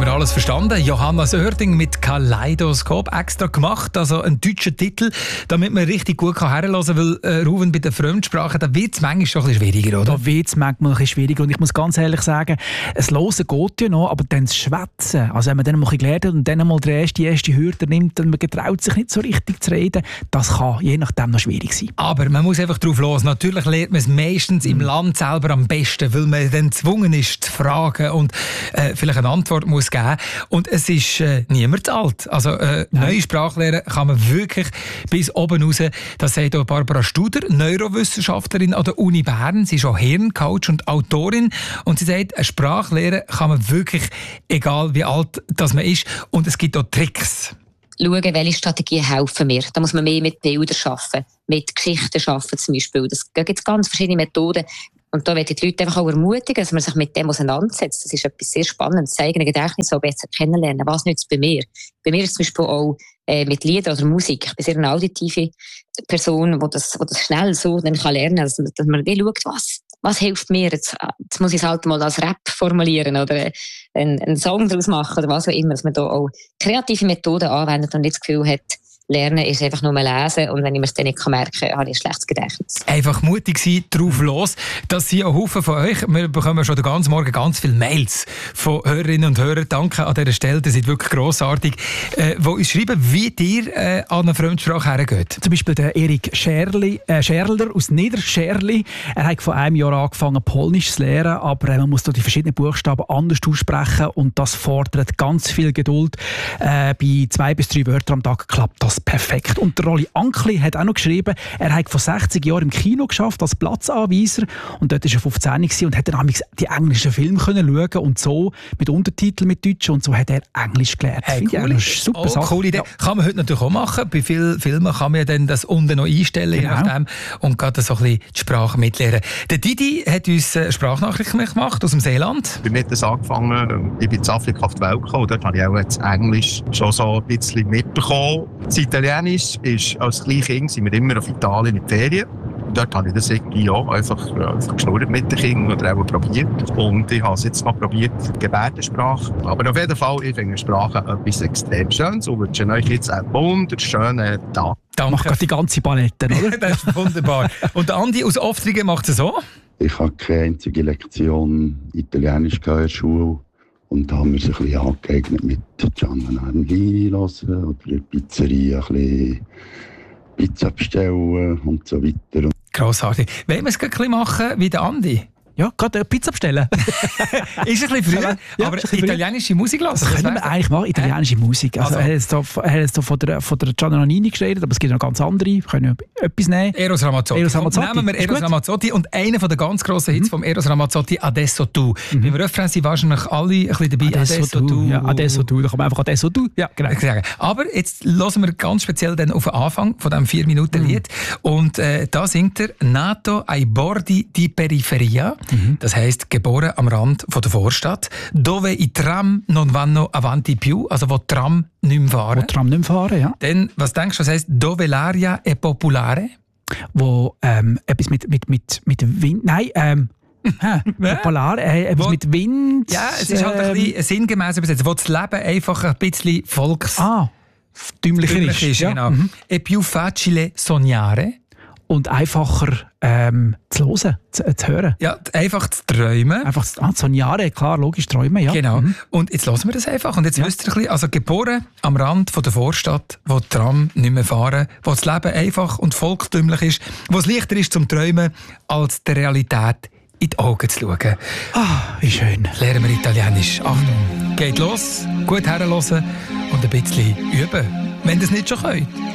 wir alles verstanden. Johanna Sörding mit Kaleidoskop extra gemacht, also ein deutscher Titel, damit man richtig gut herhören kann, weil Ruven, bei den Fremdsprachen, da wird es manchmal schon ein bisschen schwieriger, oder? Da wird es manchmal ein bisschen schwieriger und ich muss ganz ehrlich sagen, das Hören geht ja noch, aber dann das Schwätzen, also wenn man dann mal ein bisschen gelernt hat und dann mal die erste Hürde nimmt und man getraut sich nicht so richtig zu reden, das kann je nachdem noch schwierig sein. Aber man muss einfach drauf los. Natürlich lernt man es meistens im Land selber am besten, weil man dann gezwungen ist zu fragen und vielleicht eine Antwort muss geben. Und es ist niemand zu alt. Also neue Sprachlehre kann man wirklich bis oben raus. Das sagt auch Barbara Studer, Neurowissenschaftlerin an der Uni Bern. Sie ist auch Hirncoach und Autorin. Und sie sagt, eine Sprachlehre kann man wirklich, egal wie alt das man ist. Und es gibt auch Tricks. Schauen, welche Strategien helfen mir. Da muss man mehr mit Bildern arbeiten, mit Geschichten arbeiten zum Beispiel. Das gibt ganz verschiedene Methoden. Und da möchte ich die Leute einfach auch ermutigen, dass man sich mit dem auseinandersetzt. Das ist etwas sehr Spannendes, das eigene Gedächtnis auch besser kennenlernen. Was nützt bei mir? Bei mir ist es zum Beispiel auch mit Liedern oder Musik. Ich bin sehr eine auditive Person, die das schnell so dann kann lernen kann, dass man wie schaut, was hilft mir. Jetzt muss ich es halt mal als Rap formulieren oder einen Song daraus machen oder was auch immer, dass man da auch kreative Methoden anwendet und nicht das Gefühl hat, Lernen ist einfach nur lesen und wenn ich mir es dann nicht merken kann, habe ich ein schlechtes Gedächtnis. Einfach mutig sein, drauf los. Das sind auch Haufen von euch. Wir bekommen schon den ganzen Morgen ganz viele Mails von Hörerinnen und Hörern. Danke an dieser Stelle, das ist wirklich grossartig. Wo uns schreiben, wie dir an eine Fremdsprache hergeht. Zum Beispiel der Erik Scherler aus Niederscherli. Er hat vor einem Jahr angefangen, Polnisch zu lernen, aber man muss da die verschiedenen Buchstaben anders aussprechen und das fordert ganz viel Geduld. Bei 2 bis 3 Wörtern am Tag klappt das perfekt. Und der Rolli Ankli hat auch noch geschrieben, er hat vor 60 Jahren im Kino geschafft als Platzanweiser und dort war er 15 und hat dann die englischen Filme können schauen und so mit Untertiteln mit Deutsch und so hat er Englisch gelernt. Hey, cool. Super Sache. Coole Idee. Ja. Kann man heute natürlich auch machen. Bei vielen Filmen kann man ja dann das unten noch einstellen, je nachdem, und gerade so ein bisschen die Sprache mitlernen. Der Didi hat uns Sprachnachrichten gemacht aus dem Seeland. Ich habe angefangen, ich bin in Afrika auf die Welt gekommen und dort habe ich auch das Englisch schon so ein bisschen mitbekommen. Das Italienisch ist, als Kleinkind sind wir immer auf Italien in die Ferien. Und dort habe ich das irgendwie auch einfach geschnurrt mit den Kindern oder auch probiert. Und ich habe es jetzt noch probiert, Gebärdensprache. Aber auf jeden Fall, ich finde Sprache etwas extrem Schönes und wünsche euch jetzt einen wunderschönen Tag. Danke. Macht gerade die ganze Palette, oder? Das ist wunderbar. Und Andi aus Oftringen macht es so? Ich habe keine einzige Lektion Italienisch in der Schule. Und da haben wir uns ein bisschen angeeignet mit Gianna Nannini hören oder in der Pizzeria ein bisschen Pizza bestellen und so weiter. Grossartig. Wollen wir es ein bisschen machen wie der Andi? Ja, gerade Pizza bestellen. Ist ein bisschen früher, ja, aber italienische Musik lassen. Das können wir eigentlich machen, italienische Musik. Also, er hat jetzt von der Gianna Nannini geredet, aber es gibt noch ganz andere. Wir können etwas nehmen. Eros Ramazzotti. Nehmen wir Eros Ramazzotti und einer der ganz grossen Hits von Eros Ramazzotti, Adesso Tu. Beim Refrain sind wahrscheinlich alle ein bisschen dabei. Adesso Tu. Ja, Adesso Tu. Da kann man einfach Adesso Tu. Ja, genau. Aber jetzt hören wir ganz speziell dann auf den Anfang von diesem 4-Minuten-Lied. Und da singt er Nato ai bordi di periferia. Das heisst, geboren am Rand von der Vorstadt, dove i tram non vanno avanti più, also wo Tram nicht mehr fahren. Wo Tram nicht mehr fahren, ja. Dann, was denkst du, was heisst, dove l'aria è popolare? Wo etwas mit Wind, nein, Polar, etwas mit Wind. Ja, es ist halt ein bisschen sinngemäß übersetzt, wo das Leben einfach ein bisschen volkstümlicher ist. Ja. Genau. È più facile sognare. Und einfacher zu hören, zu hören. Ja, einfach zu träumen. Einfach zu sognare, klar, logisch, träumen, ja. Genau. Und jetzt hören wir das einfach. Und jetzt wisst ihr ein bisschen, also geboren am Rand von der Vorstadt, wo die Tram nicht mehr fahren, wo das Leben einfach und volkstümlich ist, wo es leichter ist zum Träumen, als der Realität in die Augen zu schauen. Wie schön. Lernen wir Italienisch. Achtung, geht los, gut herhören und ein bisschen üben, wenn ihr es nicht schon könnt.